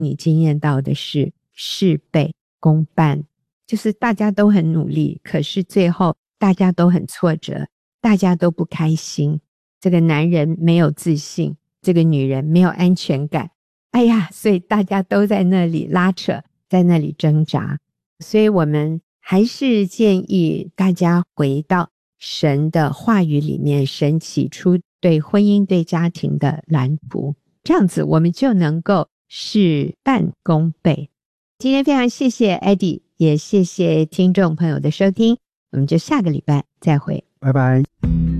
你经验到的是事倍功半，就是大家都很努力，可是最后大家都很挫折，大家都不开心，这个男人没有自信，这个女人没有安全感，哎呀，所以大家都在那里拉扯，在那里挣扎。所以我们还是建议大家回到神的话语里面，神起初对婚姻对家庭的蓝图，这样子我们就能够事半功倍。今天非常谢谢 Eddie， 也谢谢听众朋友的收听，我们就下个礼拜再会， 拜拜。